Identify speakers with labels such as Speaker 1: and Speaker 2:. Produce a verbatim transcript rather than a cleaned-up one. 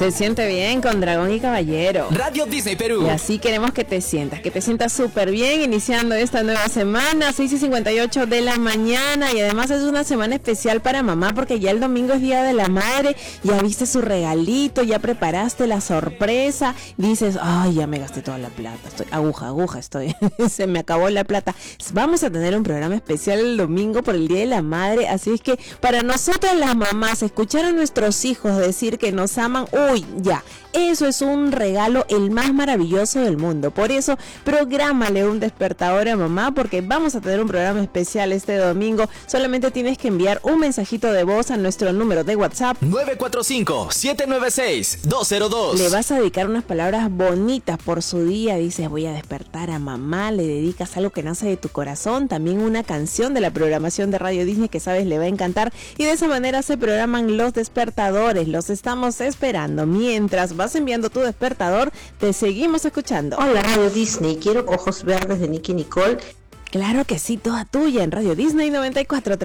Speaker 1: Se siente bien con Dragón y Caballero.
Speaker 2: Radio Disney Perú.
Speaker 1: Y así queremos que te sientas, que te sientas súper bien iniciando esta nueva semana, seis y cincuenta y ocho de la mañana. Y además es una semana especial para mamá porque ya el domingo es Día de la Madre. Ya viste su regalito, ya preparaste la sorpresa. Dices, ay, ya me gasté toda la plata. Estoy aguja, aguja, estoy. Se me acabó la plata. Vamos a tener un programa especial el domingo por el Día de la Madre. Así es que para nosotras las mamás, escuchar a nuestros hijos decir que nos aman, uy, ya, eso es un regalo el más maravilloso del mundo. Por eso, prográmale un despertador a mamá porque vamos a tener un programa especial este domingo. Solamente tienes que enviar un mensajito de voz a nuestro número de WhatsApp
Speaker 2: nueve cuatro cinco, siete nueve seis, dos cero dos.
Speaker 1: Le vas a dedicar unas palabras bonitas por su día. Dices, voy a despertar a mamá. Le dedicas algo que nace de tu corazón. También una canción de la programación de Radio Disney que sabes le va a encantar. Y de esa manera se programan los despertadores. Los estamos esperando. Mientras vas enviando tu despertador, te seguimos escuchando.
Speaker 3: Hola Radio Disney, quiero Ojos Verdes de Nicky Nicole.
Speaker 1: Claro que sí, toda tuya en Radio Disney noventa y cuatro.